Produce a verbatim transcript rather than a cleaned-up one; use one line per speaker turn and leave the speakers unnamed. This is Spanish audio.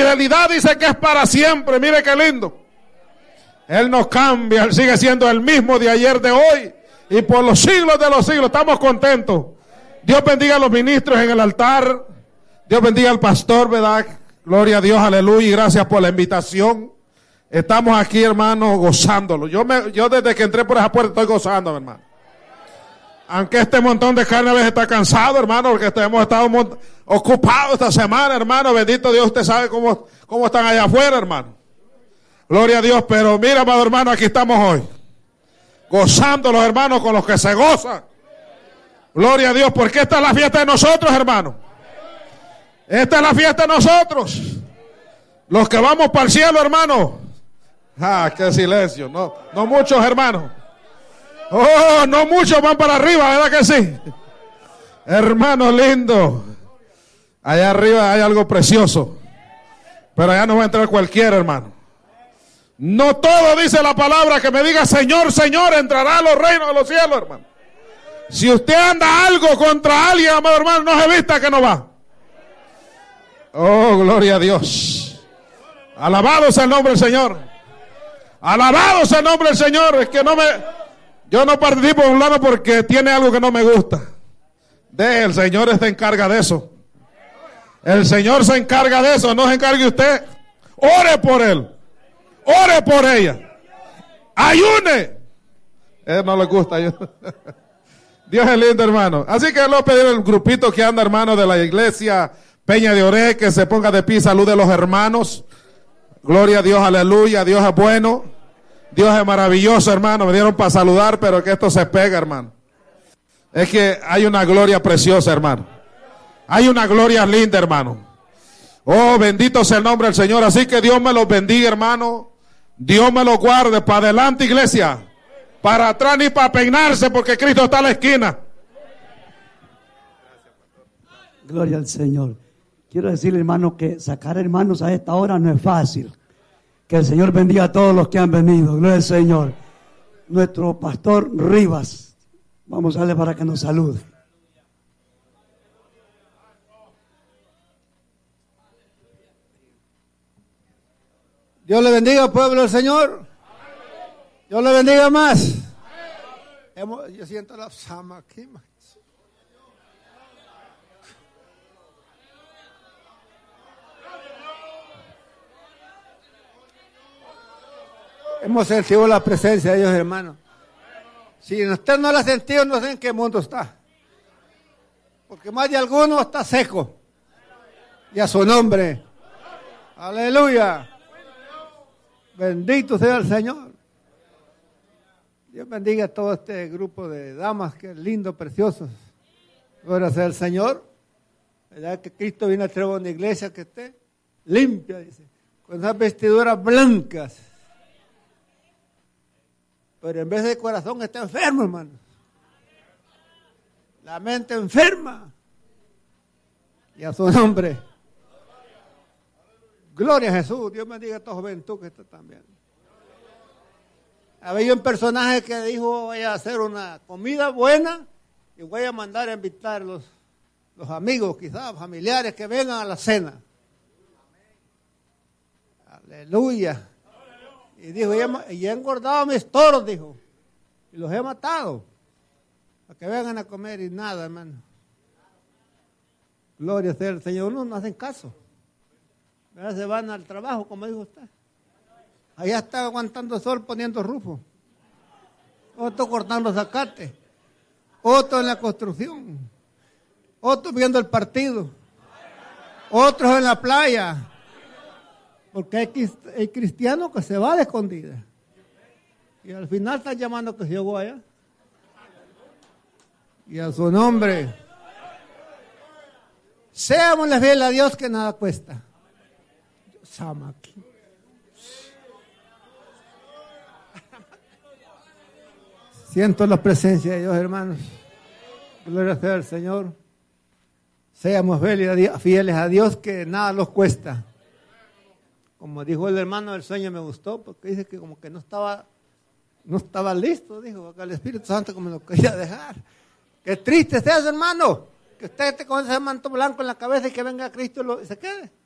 fidelidad dice que es para siempre. Mire qué lindo. Él no cambia, Él sigue siendo el mismo de ayer, de hoy y por los siglos de los siglos. Estamos contentos. Dios bendiga a los ministros en el altar. Dios bendiga al pastor, ¿verdad? Gloria a Dios, aleluya, y gracias por la invitación. Estamos aquí, hermano, gozándolo. Yo, me, yo desde que entré por esa puerta estoy gozando, hermano. Aunque este montón de carne a veces está cansado, hermano, porque hemos estado ocupados esta semana, hermano. Bendito Dios, usted sabe cómo, cómo están allá afuera, hermano. Gloria a Dios, pero mira, amado hermano, aquí estamos hoy. Gozando los hermanos con los que se gozan. Gloria a Dios, porque esta es la fiesta de nosotros, hermano. Esta es la fiesta de nosotros. Los que vamos para el cielo, hermano. Ah, qué silencio. No, no muchos, hermanos. Oh, no muchos van para arriba, ¿verdad que sí? Hermano lindo. Allá arriba hay algo precioso. Pero allá no va a entrar cualquiera, hermano. No todo dice la palabra que me diga Señor, Señor, entrará a los reinos de los cielos, hermano. Si usted anda algo contra alguien, amado hermano, no se vista que no va. Oh, gloria a Dios. Alabado sea el nombre del Señor. Alabado sea el nombre del Señor. Es que no me, yo no participo de un lado porque tiene algo que no me gusta. De el Señor se encarga de eso. El Señor se encarga de eso. No se encargue usted. Ore por él. Ore por ella. Ayune. A él no le gusta. Dios es lindo, hermano. Así que le voy a pedir al grupito que anda, hermano, de la iglesia Peña de Oré, que se ponga de pie, salude a los hermanos. Gloria a Dios, aleluya. Dios es bueno. Dios es maravilloso, hermano. Me dieron para saludar, pero que esto se pega, hermano. Es que hay una gloria preciosa, hermano. Hay una gloria linda, hermano. Oh, bendito sea el nombre del Señor. Así que Dios me los bendiga, hermano. Dios me los guarde. Para adelante, iglesia. Para atrás ni para peinarse, porque Cristo está a la esquina.
Gloria al Señor. Quiero decirle, hermano, que sacar hermanos a esta hora no es fácil. Que el Señor bendiga a todos los que han venido. Gloria al Señor. Nuestro pastor Rivas. Vamos a darle para que nos salude.
Dios le bendiga, pueblo del Señor. Dios le bendiga más. Yo siento la sama aquí, man. Hemos sentido la presencia de Dios, hermano. Si usted no la ha sentido, no sé en qué mundo está. Porque más de alguno está seco. Y a su nombre. Aleluya. Bendito sea el Señor. Dios bendiga a todo este grupo de damas, que lindo, preciosos. Gloria sea el Señor. ¿Verdad que Cristo viene a traer una iglesia que esté limpia, dice, con esas vestiduras blancas? Pero en vez de corazón está enfermo, hermano. La mente enferma. Y a su nombre. Gloria a Jesús. Dios bendiga a toda juventud que está también. Había un personaje que dijo: voy a hacer una comida buena y voy a mandar a invitar a los, los amigos, quizás familiares, que vengan a la cena. Aleluya. Y dijo: ya, ya he engordado a mis toros, dijo, y los he matado, para que vengan a comer. Y nada, hermano. Gloria sea el Señor. Unos no hacen caso. Ahora se van al trabajo, como dijo usted. Allá está aguantando sol, poniendo rufo. Otro cortando zacate. Otro en la construcción. Otro viendo el partido. Otros en la playa. Porque hay, hay cristianos que se va de escondida. Y al final están llamando que se llegó allá. Y a su nombre. Seámosle fieles a Dios, que nada cuesta. Samaki. Siento la presencia de Dios, hermanos. Gloria sea al Señor. Seamos fieles a Dios, que nada nos cuesta. Como dijo el hermano del sueño, me gustó, porque dice que como que no estaba, no estaba listo, dijo, porque el Espíritu Santo como lo quería dejar. Qué triste es eso, hermano, que usted esté con ese manto blanco en la cabeza y que venga Cristo y, lo, y se quede.